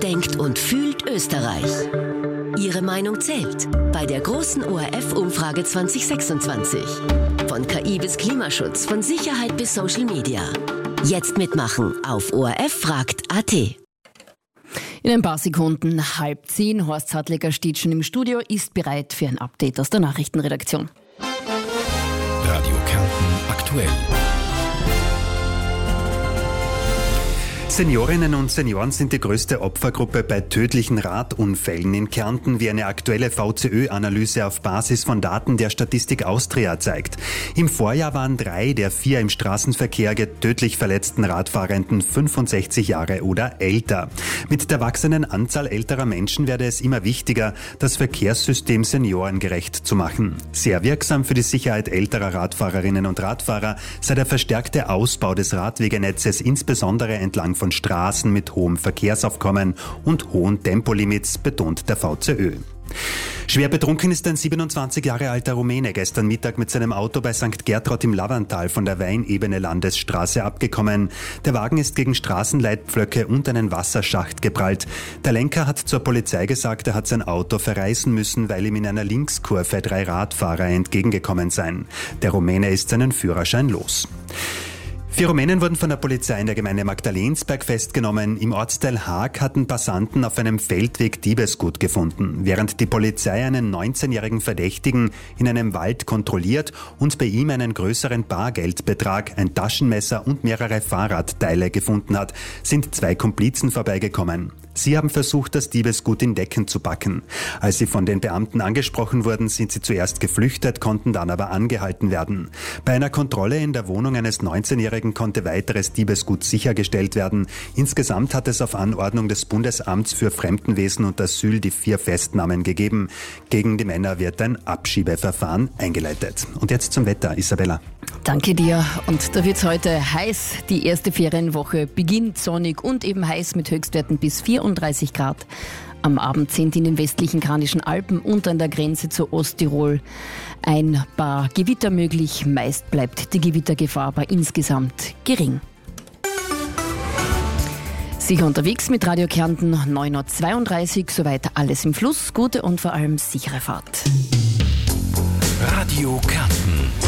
denkt und fühlt Österreich. Ihre Meinung zählt bei der großen ORF-Umfrage 2026. Von KI bis Klimaschutz, von Sicherheit bis Social Media. Jetzt mitmachen auf ORF-fragt.at. In ein paar Sekunden 9:30. Horst Hartleger steht schon im Studio, ist bereit für ein Update aus der Nachrichtenredaktion. Radio Kärnten aktuell. Seniorinnen und Senioren sind die größte Opfergruppe bei tödlichen Radunfällen in Kärnten, wie eine aktuelle VCÖ-Analyse auf Basis von Daten der Statistik Austria zeigt. Im Vorjahr waren 3 der 4 im Straßenverkehr tödlich verletzten Radfahrenden 65 Jahre oder älter. Mit der wachsenden Anzahl älterer Menschen werde es immer wichtiger, das Verkehrssystem seniorengerecht zu machen. Sehr wirksam für die Sicherheit älterer Radfahrerinnen und Radfahrer sei der verstärkte Ausbau des Radwegenetzes, insbesondere entlang von Straßen mit hohem Verkehrsaufkommen und hohen Tempolimits, betont der VCÖ. Schwer betrunken ist ein 27 Jahre alter Rumäne gestern Mittag mit seinem Auto bei St. Gertraud im Lavantal von der Weinebene Landesstraße abgekommen. Der Wagen ist gegen Straßenleitpflöcke und einen Wasserschacht geprallt. Der Lenker hat zur Polizei gesagt, er hat sein Auto verreißen müssen, weil ihm in einer Linkskurve 3 Radfahrer entgegengekommen seien. Der Rumäne ist seinen Führerschein los. 4 Rumänen wurden von der Polizei in der Gemeinde Magdalensberg festgenommen. Im Ortsteil Haag hatten Passanten auf einem Feldweg Diebesgut gefunden. Während die Polizei einen 19-jährigen Verdächtigen in einem Wald kontrolliert und bei ihm einen größeren Bargeldbetrag, ein Taschenmesser und mehrere Fahrradteile gefunden hat, sind 2 Komplizen vorbeigekommen. Sie haben versucht, das Diebesgut in Decken zu packen. Als sie von den Beamten angesprochen wurden, sind sie zuerst geflüchtet, konnten dann aber angehalten werden. Bei einer Kontrolle in der Wohnung eines 19-Jährigen konnte weiteres Diebesgut sichergestellt werden. Insgesamt hat es auf Anordnung des Bundesamts für Fremdenwesen und Asyl die 4 Festnahmen gegeben. Gegen die Männer wird ein Abschiebeverfahren eingeleitet. Und jetzt zum Wetter, Isabella. Danke dir. Und da wird's heute heiß. Die erste Ferienwoche beginnt sonnig und eben heiß mit Höchstwerten bis 34 Grad. Am Abend sind in den westlichen Kranischen Alpen und an der Grenze zu Osttirol ein paar Gewitter möglich. Meist bleibt die Gewittergefahr aber insgesamt gering. Sicher unterwegs mit Radio Kärnten, 9:32 Uhr. Soweit alles im Fluss. Gute und vor allem sichere Fahrt. Radio Kärnten.